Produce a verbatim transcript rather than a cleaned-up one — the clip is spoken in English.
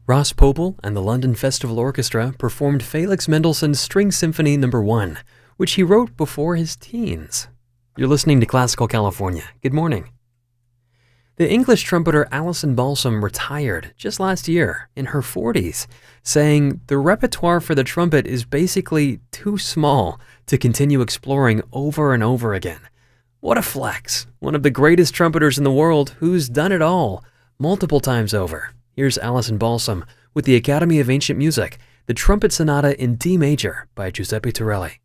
Ross Popel and the London Festival Orchestra performed Felix Mendelssohn's String Symphony number one, which he wrote before his teens. You're listening to Classical California. Good morning. The English trumpeter Alison Balsom retired just last year in her forties, saying the repertoire for the trumpet is basically too small to continue exploring over and over again. What a flex! One of the greatest trumpeters in the world who's done it all, multiple times over. Here's Alison Balsom with the Academy of Ancient Music, the Trumpet Sonata in D major by Giuseppe Torelli.